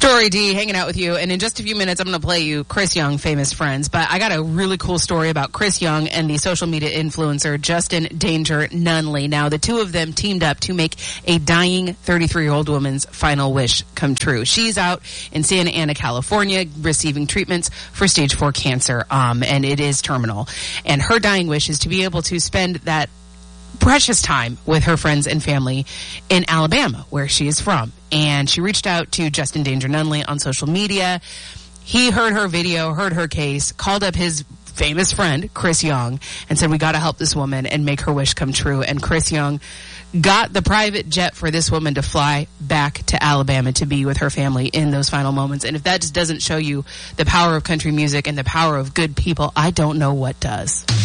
Story D, hanging out with you. And in just a few minutes, I'm going to play you Chris Young, Famous Friends. But I got a really cool story about Chris Young and the social media influencer Justin Danger Nunley. Now, the two of them teamed up to make a dying 33-year-old woman's final wish come true. She's out in Santa Ana, California, receiving treatments for stage 4 cancer, and it is terminal. And her dying wish is to be able to spend that precious time with her friends and family in Alabama, where she is from. And she reached out to Justin Danger Nunley on social media. He heard her video, heard her case, called up his famous friend, Chris Young, and said, we got to help this woman and make her wish come true. And Chris Young got the private jet for this woman to fly back to Alabama to be with her family in those final moments. And if that just doesn't show you the power of country music and the power of good people, I don't know what does.